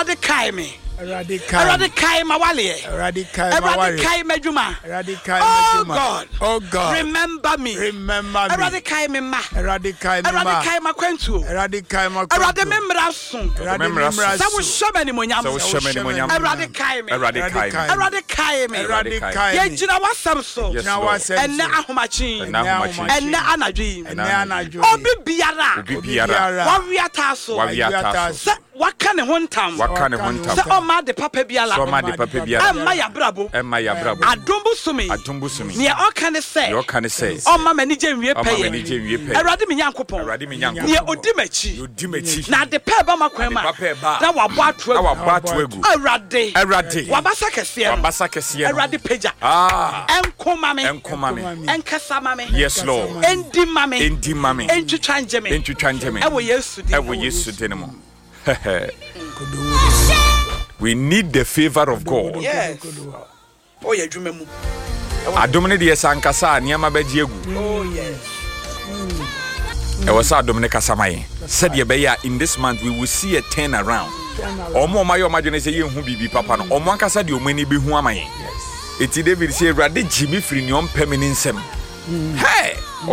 Erade kai me. Erade kai ma wale. Erade kai me juma. Oh God. Remember me. Erade kai me ma. Erade kai ma kwentu. Erade me mraso. Sa wo shome ni monyam. Erade kai me. Erade kai me. Ye jina wasam so. Enne ahomachi. Enne anadwi. Obi biara. Wawiata so. Waka ne hontam. Se oma de papa biala. Emma ya brabo. Adumbu sumi. Ne oka ne se. Oma mani je nwie peye. Erade me nyankopon. Ne odimachi. Na de pe ba makwan ma. Na wabo ato egu. Erade. Wabasa kese. Erade peja. Enkoma me. Enkasa mame. Yes Lord. Endi mame. Entwitwa njeme. Ewo Yesu dinimo. We need the favor of God. Yes. Oh yeah, jumemu. Adomne de sankasa niama baji egu. Oh yes. E was adomne kasamaye. Said ye beya in this month we will see a turn around. Omo mayo madwene say ye hu bibi papa no. Omo ankasa de omani be hu amaye. Eti David say Rade Jimmy free ni ompemini nsem. Hey!